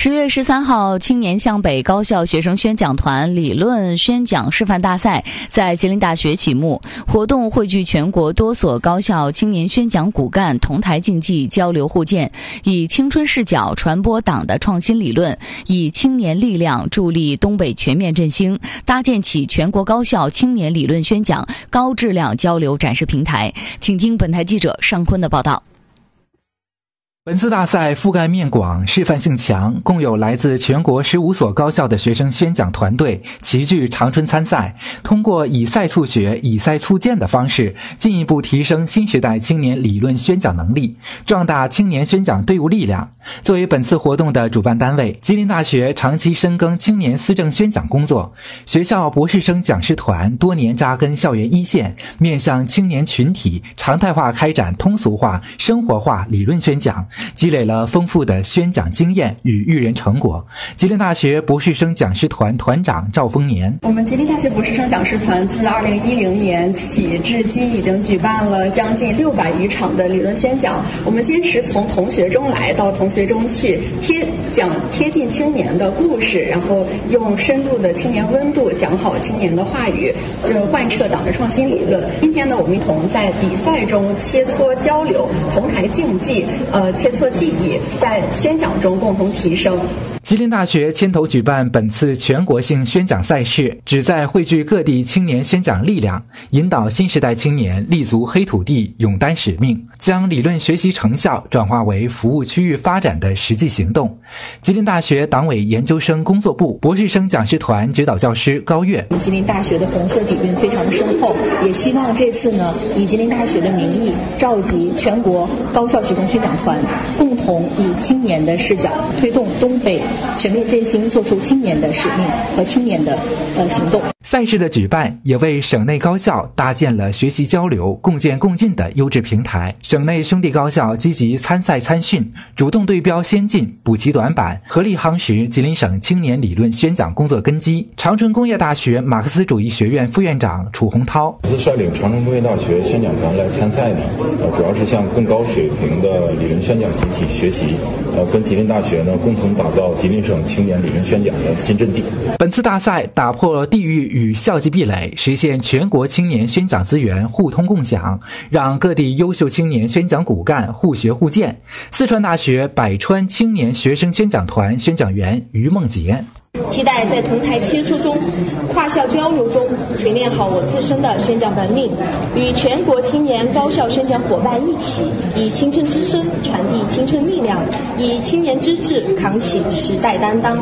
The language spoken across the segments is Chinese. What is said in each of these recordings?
10月13号，青年向北高校学生宣讲团理论宣讲示范大赛在吉林大学启幕。活动汇聚全国多所高校青年宣讲骨干同台竞技，交流互鉴，以青春视角传播党的创新理论，以青年力量助力东北全面振兴，搭建起全国高校青年理论宣讲高质量交流展示平台。请听本台记者尚坤的报道。 本次大赛覆盖面广，示范性强，共有来自全国15所高校的学生宣讲团队齐聚长春参赛，通过以赛促学、以赛促鉴的方式，进一步提升新时代青年理论宣讲能力，壮大青年宣讲队伍力量。作为本次活动的主办单位，吉林大学长期深耕青年思政宣讲工作，学校博士生讲师团多年扎根校园一线，面向青年群体常态化开展通俗化、生活化理论宣讲，积累了丰富的宣讲经验与育人成果。吉林大学博士生讲师团团长赵丰年： 我们吉林大学博士生讲师团自2010年起至今已经举办了将近600余场的理论宣讲。我们坚持从同学中来到同学中去，贴近青年的故事，然后用深度的青年温度讲好青年的话语，贯彻党的创新理论。今天呢，我们一同在比赛中切磋交流，同台竞技，切磋技艺，在宣讲中共同提升。 吉林大学牵头举办本次全国性宣讲赛事，旨在汇聚各地青年宣讲力量，引导新时代青年立足黑土地，勇担使命，将理论学习成效转化为服务区域发展的实际行动。吉林大学党委研究生工作部博士生讲师团指导教师高月： 吉林大学的红色底蕴非常的深厚，也希望这次呢，以吉林大学的名义召集全国高校学生宣讲团，共同以青年的视角推动东北全面振兴，做出青年的使命和青年的行动。 赛事的举办也为省内高校搭建了学习交流、共建共进的优质平台。省内兄弟高校积极参赛参训，主动对标先进，补齐短板，合力夯实吉林省青年理论宣讲工作根基。长春工业大学马克思主义学院副院长楚洪涛： 此次率领长春工业大学宣讲团来参赛呢，主要是向更高水平的理论宣讲集体学习，跟吉林大学呢共同打造吉林省青年理论宣讲的新阵地。 本次大赛打破地域与校际壁垒，实现全国青年宣讲资源互通共享，让各地优秀青年宣讲骨干互学互鉴。四川大学百川青年学生宣讲团宣讲员于梦洁： 期待在同台切磋中、跨校交流中锤炼好我自身的宣讲本领，与全国青年高校宣讲伙伴一起，以青春之声传递青春力量，以青年之志扛起时代担当。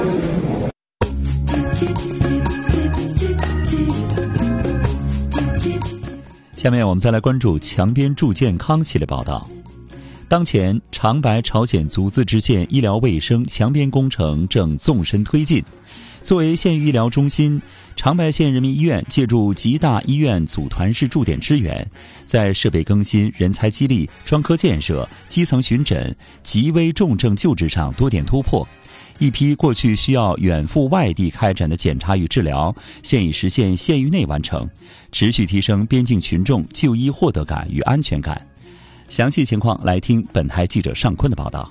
下面我们再来关注强编助健康系列报道。当前，长白朝鲜族自治县医疗卫生强编工程正纵深推进。作为县医疗中心，长白县人民医院借助吉大医院组团式驻点支援，在设备更新、人才激励、专科建设、基层巡诊、急危重症救治上多点突破。一批过去需要远赴外地开展的检查与治疗，现已实现县域内完成，持续提升边境群众就医获得感与安全感。详细情况来听本台记者尚坤的报道。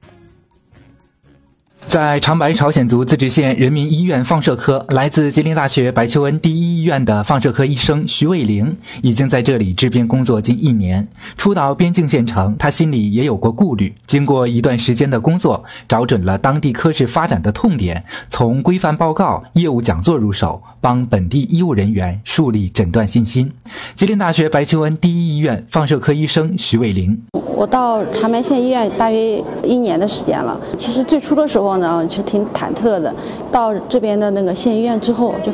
在长白朝鲜族自治县人民医院放射科，来自吉林大学白求恩第一医院的放射科医生徐卫玲已经在这里支边工作近1年。初到边境县城，他心里也有过顾虑，经过一段时间的工作，找准了当地科室发展的痛点，从规范报告、业务讲座入手，帮本地医务人员树立诊断信心。吉林大学白求恩第一医院放射科医生徐卫玲： 我到长白县医院大约1年的时间了。其实最初的时候呢，是挺忐忑的。到这边的那个县医院之后，就